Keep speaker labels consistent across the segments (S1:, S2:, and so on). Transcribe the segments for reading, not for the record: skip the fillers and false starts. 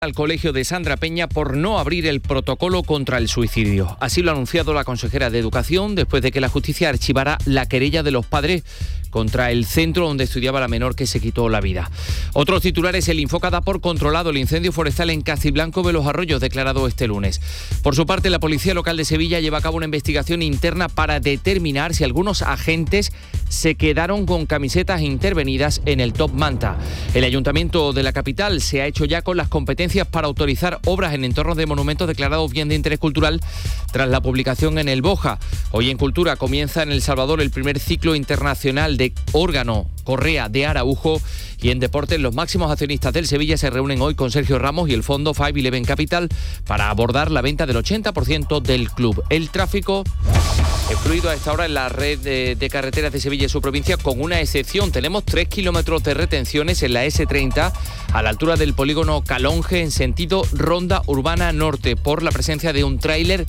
S1: Al colegio de Sandra Peña por no abrir el protocolo contra el suicidio. Así lo ha anunciado la consejera de Educación después de que la justicia archivara la querella de los padres contra el centro donde estudiaba la menor que se quitó la vida. Otros titulares: el Infoca da por controlado el incendio forestal en Castiblanco de los Arroyos, declarado este lunes. Por su parte, la Policía Local de Sevilla lleva a cabo una investigación interna para determinar si algunos agentes se quedaron con camisetas intervenidas en el Top Manta. El Ayuntamiento de la capital se ha hecho ya con las competencias para autorizar obras en entornos de monumentos declarados bien de interés cultural tras la publicación en el BOJA. Hoy en Cultura comienza en El Salvador el primer ciclo internacional de órgano Correa de Araujo, y en deportes los máximos accionistas del Sevilla se reúnen hoy con Sergio Ramos y el fondo 511 Capital para abordar la venta del 80% del club. El tráfico es fluido a esta hora en la red de carreteras de Sevilla y su provincia, con una excepción. Tenemos 3 kilómetros de retenciones en la S30 a la altura del polígono Calonge en sentido Ronda Urbana Norte por la presencia de un tráiler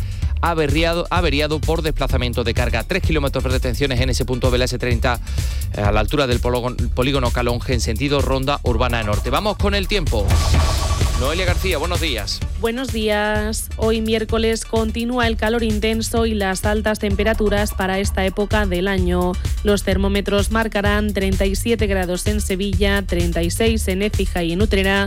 S1: averiado por desplazamiento de carga. 3 kilómetros de retenciones en ese punto de la S30 a la altura del polígono Calonge en sentido Ronda Urbana Norte. Vamos con el tiempo. Noelia García, buenos días.
S2: Buenos días. Hoy miércoles continúa el calor intenso y las altas temperaturas para esta época del año. Los termómetros marcarán 37 grados en Sevilla, 36 en Écija y en Utrera,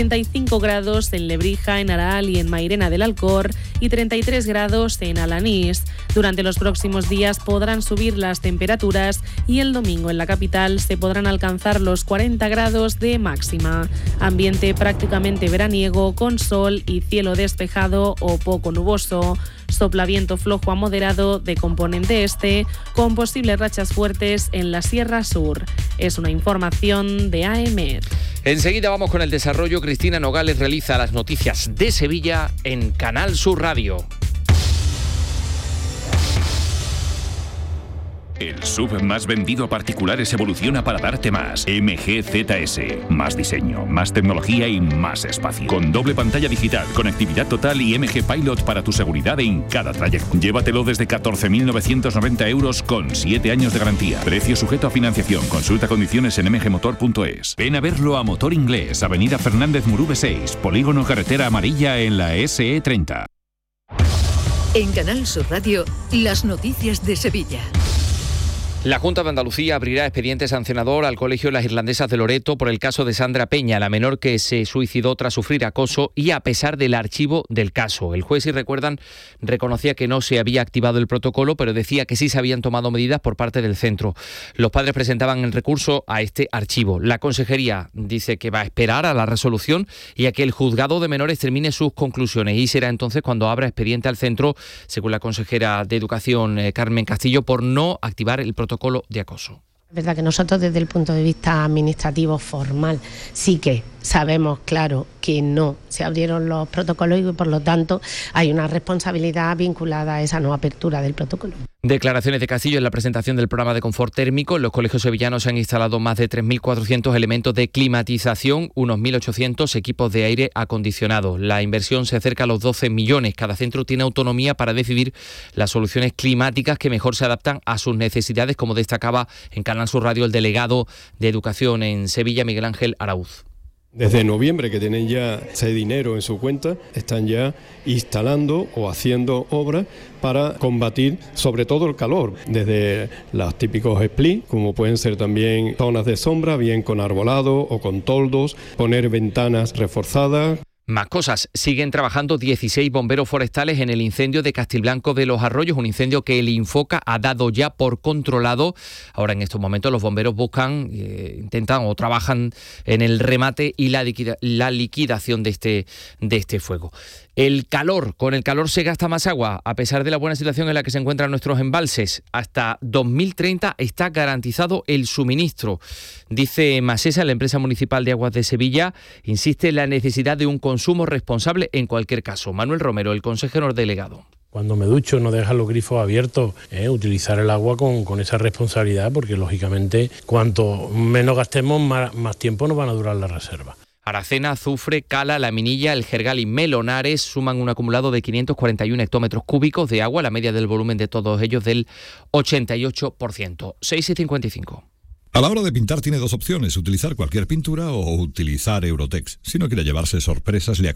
S2: 35 grados en Lebrija, en Araal y en Mairena del Alcor y 33 grados en Alanís. Durante los próximos días podrán subir las temperaturas y el domingo en la capital se podrán alcanzar los 40 grados de máxima. Ambiente prácticamente veraniego con sol y cielo despejado o poco nuboso. Sopla viento flojo a moderado de componente este, con posibles rachas fuertes en la Sierra Sur. Es una información de AEMET.
S1: Enseguida vamos con el desarrollo. Cristina Nogales realiza las noticias de Sevilla en Canal Sur Radio.
S3: El SUV más vendido a particulares evoluciona para darte más. MG ZS. Más diseño, más tecnología y más espacio. Con doble pantalla digital, conectividad total y MG Pilot para tu seguridad en cada trayecto. Llévatelo desde 14.990 euros con 7 años de garantía. Precio sujeto a financiación. Consulta condiciones en mgmotor.es. Ven a verlo a Motor Inglés, Avenida Fernández Murube 6, Polígono Carretera Amarilla en la SE30.
S4: En Canal Sur Radio, las noticias de Sevilla.
S1: La Junta de Andalucía abrirá expediente sancionador al Colegio Las Irlandesas de Loreto por el caso de Sandra Peña, la menor que se suicidó tras sufrir acoso y a pesar del archivo del caso. El juez, si recuerdan, reconocía que no se había activado el protocolo, pero decía que sí se habían tomado medidas por parte del centro. Los padres presentaban el recurso a este archivo. La consejería dice que va a esperar a la resolución y a que el juzgado de menores termine sus conclusiones, y será entonces cuando abra expediente al centro, según la consejera de Educación, Carmen Castillo, por no activar el protocolo de acoso.
S5: Es verdad que nosotros desde el punto de vista administrativo formal sí que sabemos, claro, que no se abrieron los protocolos y por lo tanto hay una responsabilidad vinculada a esa no apertura del protocolo.
S1: Declaraciones de Castillo en la presentación del programa de confort térmico. En los colegios sevillanos se han instalado más de 3.400 elementos de climatización, unos 1.800 equipos de aire acondicionado. La inversión se acerca a los 12 millones. Cada centro tiene autonomía para decidir las soluciones climáticas que mejor se adaptan a sus necesidades, como destacaba en Canal Sur Radio el delegado de Educación en Sevilla, Miguel Ángel Araúz.
S6: Desde noviembre, que tienen ya ese dinero en su cuenta, están ya instalando o haciendo obras para combatir sobre todo el calor, desde los típicos splits, como pueden ser también zonas de sombra, bien con arbolado o con toldos, poner ventanas reforzadas.
S1: Más cosas. Siguen trabajando 16 bomberos forestales en el incendio de Castiblanco de los Arroyos, un incendio que el Infoca ha dado ya por controlado. Ahora, en estos momentos, los bomberos buscan, intentan o trabajan en el remate y la liquidación de este fuego. Con el calor se gasta más agua, a pesar de la buena situación en la que se encuentran nuestros embalses. Hasta 2030 está garantizado el suministro. Dice Masesa, la empresa municipal de aguas de Sevilla, insiste en la necesidad de un consumo responsable en cualquier caso. Manuel Romero, el consejero delegado.
S7: Cuando me ducho, no dejar los grifos abiertos, utilizar el agua con esa responsabilidad, porque lógicamente cuanto menos gastemos, más tiempo nos van a durar las reservas.
S1: Aracena, Azufre, Cala, La Minilla, El Jergal y Melonares suman un acumulado de 541 hectómetros cúbicos de agua, la media del volumen de todos ellos del 88%. 6:55.
S8: A la hora de pintar tiene dos opciones, utilizar cualquier pintura o utilizar Eurotex. Si no quiere llevarse sorpresas, le aconsejo